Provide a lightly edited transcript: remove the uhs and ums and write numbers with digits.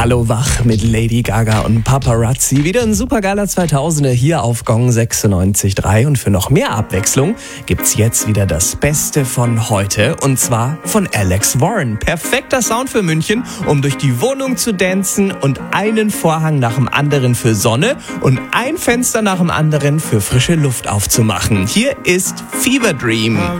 Hallo wach mit Lady Gaga und Paparazzi. Wieder ein supergeiler 2000er hier auf Gong 96.3. Und für noch mehr Abwechslung gibt's jetzt wieder das Beste von heute. Und zwar von Alex Warren. Perfekter Sound für München, um durch die Wohnung zu dancen und einen Vorhang nach dem anderen für Sonne und ein Fenster nach dem anderen für frische Luft aufzumachen. Hier ist Fever Dream. How